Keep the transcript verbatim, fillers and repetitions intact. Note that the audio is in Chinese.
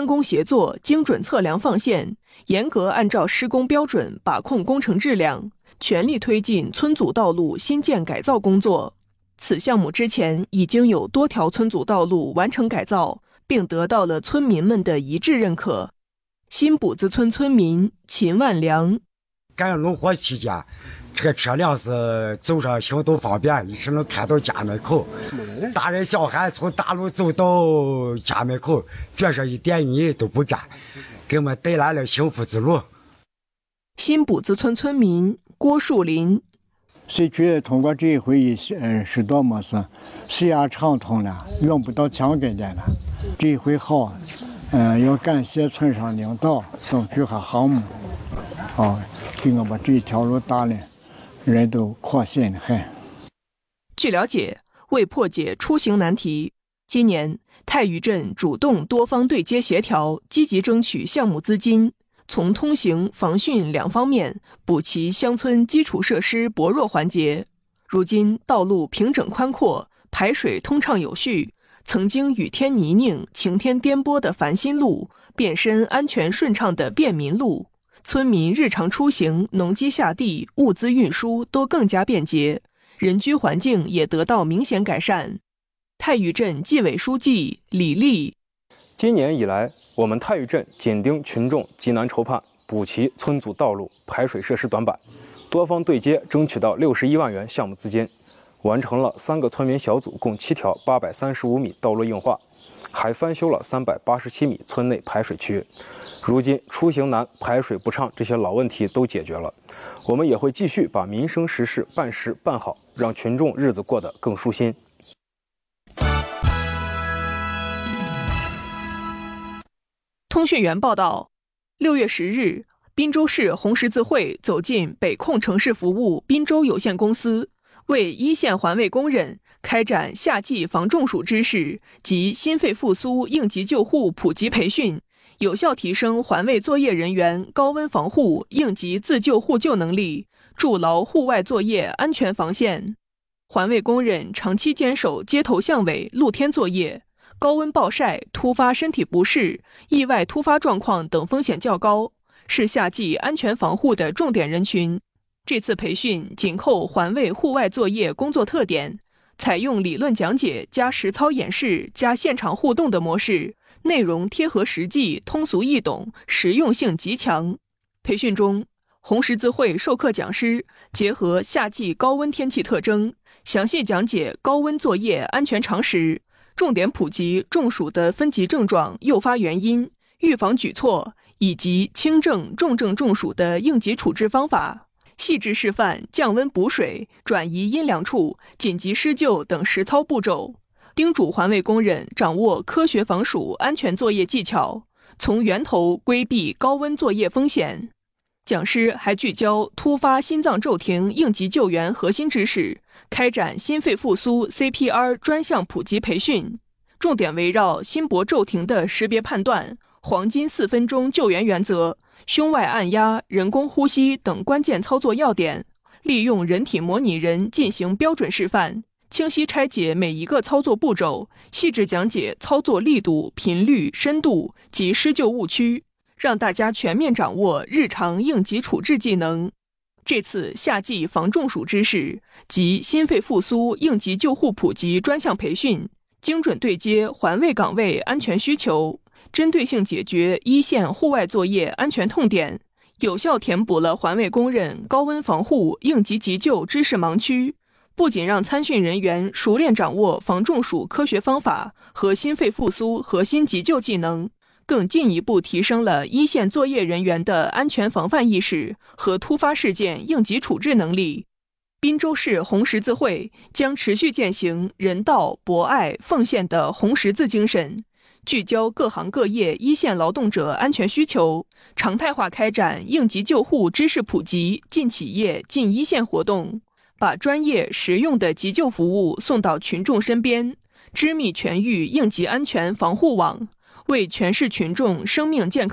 分工协作，精准测量放线，严格按照施工标准把控工程质量，全力推进村组道路新建改造工作。此项目之前已经有多条村组道路完成改造，并得到了村民们的一致认可。新堡子村村民秦万良： 赶农活期间，这个车辆是走上行都方便，一直能开到家门口。大人小孩从大路走到家门口，这是一点泥都不沾，给我们带来了幸福之路。 新堡子村村民郭树林： 社区通过这一会议，呃，使到么是事业畅通了，用不到墙根的了。这一回好，嗯、呃，要感谢村上领导争取下项目，啊，给我们这一条路打了，人都开心的很。 据了解，为破解出行难题，今年太余镇主动多方对接协调，积极争取项目资金，从通行、防汛两方面补齐乡村基础设施薄弱环节。如今道路平整宽阔，排水通畅有序，曾经雨天泥泞、晴天颠簸的烦心路，变身安全顺畅的便民路。村民日常出行、农机下地、物资运输都更加便捷，人居环境也得到明显改善。太余镇纪委书记李立： 今年以来，我们太余镇紧盯群众急难愁盼，补齐村组道路、排水设施短板，多方对接，争取到六十一万元项目资金，完成了三个村民小组共七条八百三十五米道路硬化，还翻修了三百八十七米村内排水区。如今出行难、排水不畅这些老问题都解决了，我们也会继续把民生实事办实办好，让群众日子过得更舒心。 通讯员报道，六月十日，滨州市红十字会走进北控城市服务滨州有限公司，为一线环卫工人开展夏季防中暑知识及心肺复苏应急救护普及培训，有效提升环卫作业人员高温防护、应急自救互救能力，筑牢户外作业安全防线。环卫工人长期坚守街头巷尾、露天作业，高温暴晒、突发身体不适、意外突发状况等风险较高，是夏季安全防护的重点人群。这次培训紧扣环卫户外作业工作特点，采用理论讲解加实操演示加现场互动的模式，内容贴合实际，通俗易懂，实用性极强。培训中，红十字会授课讲师结合夏季高温天气特征，详细讲解高温作业安全常识，重点普及中暑的分级症状、诱发原因、预防举措以及轻症、重症中暑的应急处置方法，细致示范降温补水、转移阴凉处、紧急施救等实操步骤，叮嘱环卫工人掌握科学防暑安全作业技巧，从源头规避高温作业风险。讲师还聚焦突发心脏骤停应急救援核心知识，开展心肺复苏 C P R 专项普及培训，重点围绕心搏骤停的识别判断、黄金四分钟救援原则、胸外按压、人工呼吸等关键操作要点，利用人体模拟人进行标准示范，清晰拆解每一个操作步骤，细致讲解操作力度、频率、深度及施救误区，让大家全面掌握日常应急处置技能。这次夏季防中暑知识及心肺复苏应急救护普及专项培训，精准对接环卫岗位安全需求，针对性解决一线户外作业安全痛点，有效填补了环卫工人高温防护、应急急救知识盲区，不仅让参训人员熟练掌握防中暑科学方法和心肺复苏核心急救技能，更进一步提升了一线作业人员的安全防范意识和突发事件应急处置能力。滨州市红十字会将持续践行人道、博爱、奉献的红十字精神，聚焦各行各业一线劳动者安全需求，常态化开展应急救护知识普及、进企业、进一线活动，把专业实用的急救服务送到群众身边，织密全域应急安全防护网，为全市群众生命健康